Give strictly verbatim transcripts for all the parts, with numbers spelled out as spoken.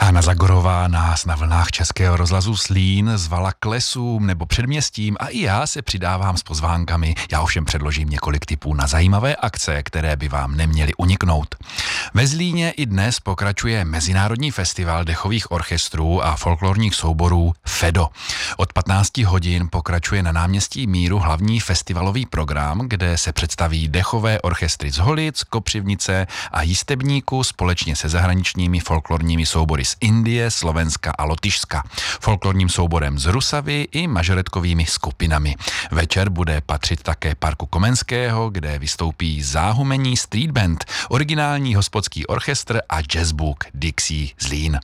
Hana Zagorová nás na vlnách Českého rozhlasu Zlín zvala k lesům nebo předměstím a i já se přidávám s pozvánkami. Já ovšem předložím několik tipů na zajímavé akce, které by vám neměly uniknout. Ve Zlíně i dnes pokračuje Mezinárodní festival dechových orchestrů a folklorních souborů FEDO. Od patnácti hodin pokračuje na náměstí Míru hlavní festivalový program, kde se představí dechové orchestry z Holic, Kopřivnice a Jistebníku společně se zahraničními folklorními soubory z Indie, Slovenska a Lotyšska, folklorním souborem z Rusavy i mažoretkovými skupinami. Večer bude patřit také parku Komenského, kde vystoupí záhumení street band, originální hospodský orchestr a jazzbook Dixie Zlín.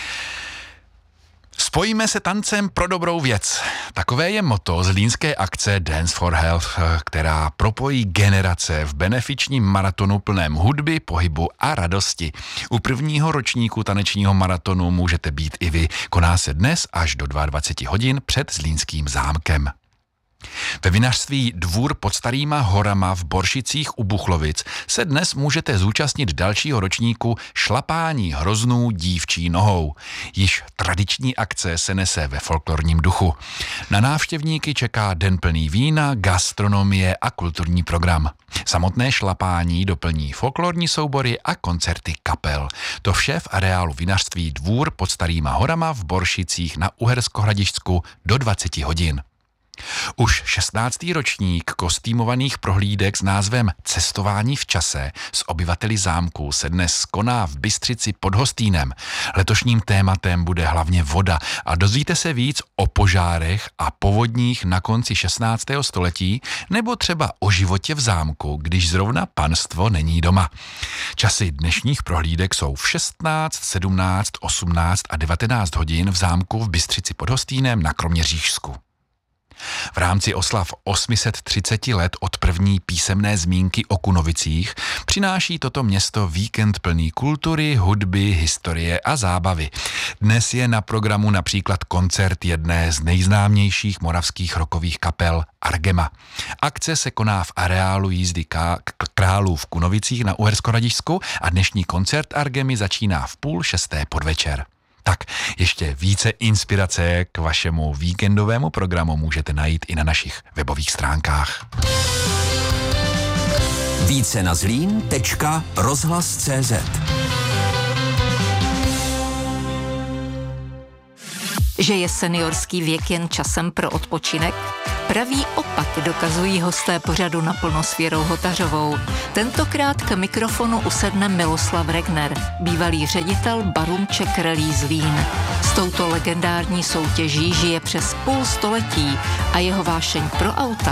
Spojíme se tancem pro dobrou věc. Takové je motto zlínské akce Dance for Health, která propojí generace v benefičním maratonu plném hudby, pohybu a radosti. U prvního ročníku tanečního maratonu můžete být i vy. Koná se dnes až do dvacet dva hodin před Zlínským zámkem. Ve vinařství Dvůr pod Starýma horama v Boršicích u Buchlovic se dnes můžete zúčastnit dalšího ročníku šlapání hroznů dívčí nohou. Již tradiční akce se nese ve folklorním duchu. Na návštěvníky čeká den plný vína, gastronomie a kulturní program. Samotné šlapání doplní folklorní soubory a koncerty kapel. To vše v areálu vinařství Dvůr pod Starýma horama v Boršicích na Uhersko-Hradišťsku do dvacet hodin. Už šestnáctý ročník kostýmovaných prohlídek s názvem Cestování v čase s obyvateli zámku se dnes koná v Bystřici pod Hostýnem. Letošním tématem bude hlavně voda a dozvíte se víc o požárech a povodních na konci šestnáctého století nebo třeba o životě v zámku, když zrovna panstvo není doma. Časy dnešních prohlídek jsou v šestnáct, sedmnáct, osmnáct a devatenáct hodin v zámku v Bystřici pod Hostýnem na Kroměřížsku. V rámci oslav osm set třicet let od první písemné zmínky o Kunovicích přináší toto město víkend plný kultury, hudby, historie a zábavy. Dnes je na programu například koncert jedné z nejznámějších moravských rockových kapel Argema. Akce se koná v areálu jízdy K- Králů v Kunovicích na Uhersko-Hradišťsku a dnešní koncert Argemy začíná v půl šesté podvečer. Tak, ještě více inspirace k vašemu víkendovému programu můžete najít i na našich webových stránkách. Více na zlín tečka rozhlas tečka cé zet. Že je seniorský věk jen časem pro odpočinek? Pravý opak dokazují hosté pořadu Naplno s Věrou Hotařovou. Tentokrát k mikrofonu usedne Miloslav Regner, bývalý ředitel Barumček Rally Zlín. S touto legendární soutěží žije přes půl století a jeho vášeň pro auta